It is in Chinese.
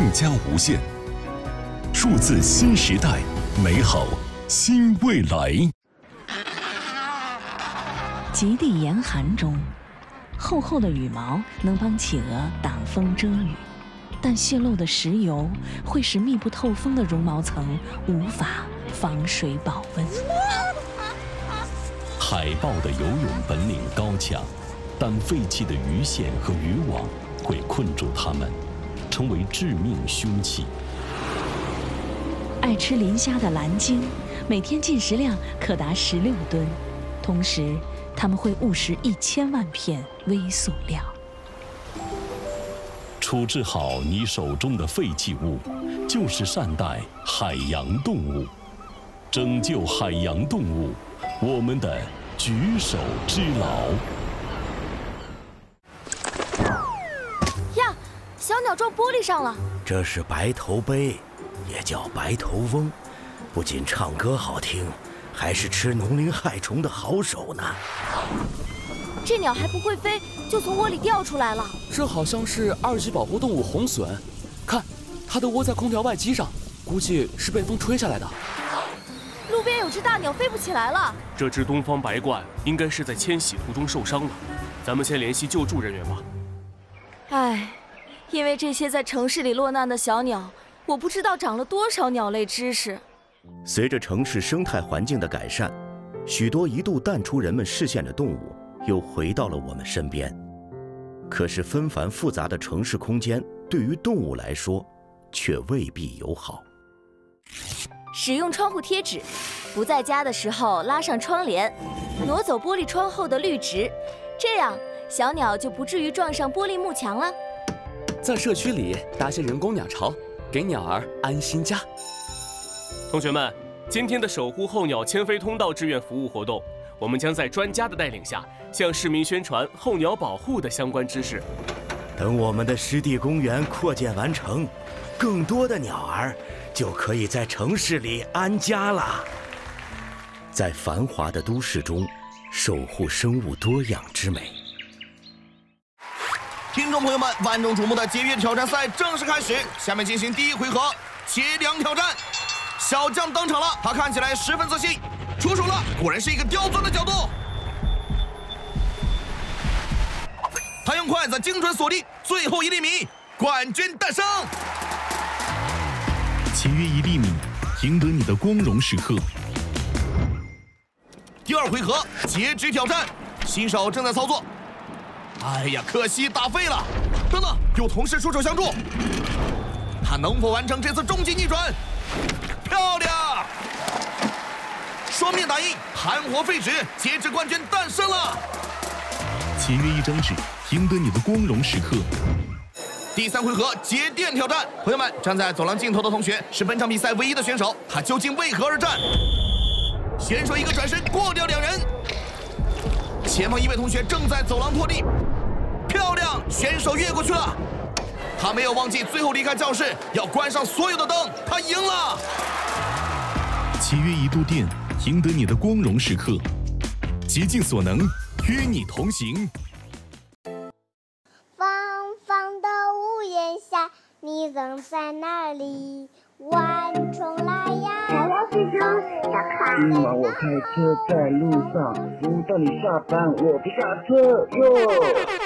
更加无限。数字新时代，美好新未来。 极地严寒中，厚厚的羽毛能帮企鹅挡风遮雨，但泄漏的石油会使密不透风的绒毛层无法防水保温。 海豹的游泳本领高强，但废弃的鱼线和渔网会困住它们，成为致命凶器。 爱吃磷虾的蓝鲸，每天进食量可达16吨，同时它们会误食1000万片微塑料。 处置好你手中的废弃物，就是善待海洋动物，拯救海洋动物，我们的举手之劳。 呀，小鸟撞玻璃上了。 这是白头鹎，也叫白头翁，不仅唱歌好听，还是吃农林害虫的好手呢。 这鸟还不会飞，就从窝里掉出来了。 这好像是2级保护动物红隼，看，它的窝在空调外机上，估计是被风吹下来的。 路边有只大鸟飞不起来了。 这只东方白鹳应该是在迁徙途中受伤了，咱们先联系救助人员吧。 唉，因为这些在城市里落难的小鸟，我不知道长了多少鸟类知识。 随着城市生态环境的改善，许多一度淡出人们视线的动物又回到了我们身边。可是纷繁复杂的城市空间对于动物来说却未必友好。 使用窗户贴纸，不在家的时候拉上窗帘，挪走玻璃窗后的绿植，这样小鸟就不至于撞上玻璃幕墙了。 在社区里搭些人工鸟巢，给鸟儿安心家。 同学们，今天的守护候鸟迁飞通道志愿服务活动，我们将在专家的带领下，向市民宣传候鸟保护的相关知识。 等我们的湿地公园扩建完成，更多的鸟儿就可以在城市里安家了。在繁华的都市中，守护生物多样之美。 听众朋友们，万众瞩目的节约挑战赛正式开始，下面进行第一回合切梁挑战。小将登场了，他看起来十分自信，出手了，果然是一个刁钻的角度。他用筷子精准锁定最后1厘米，冠军诞生。 节约1厘米，赢得你的光荣时刻。 第2回合截肢挑战，新手正在操作。哎呀，可惜打废了。等等，有同事出手相助，他能否完成这次终极逆转？漂亮！双面打印，盘活废纸，截肢冠军诞生了。 节约1张纸，赢得你的光荣时刻。 第3回合节电挑战，朋友们，站在走廊尽头的同学是本场比赛唯一的选手，他究竟为何而战？选手一个转身过掉2人，前方一位同学正在走廊拖地，漂亮，选手越过去了。他没有忘记最后离开教室要关上所有的灯，他赢了。 节约1度电，赢得你的光荣时刻。竭尽所能，与你同行。 方方的屋檐下，你总在那里？万重来呀！ 我开车在路上，不等你下班，我不下车哟。